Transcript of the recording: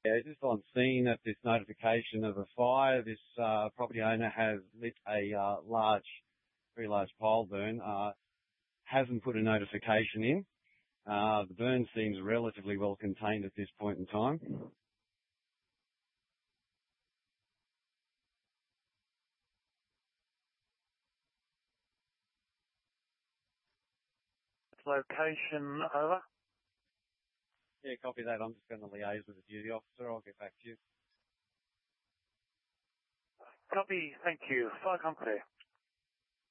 Yeah, just on scene at this notification of a fire. This property owner has lit a very large pile burn. Hasn't put a notification in. The burn seems relatively well contained at this point in time. Location, over. Yeah, copy that. I'm just going to liaise with the duty officer. I'll get back to you. Copy, thank you. Fire company.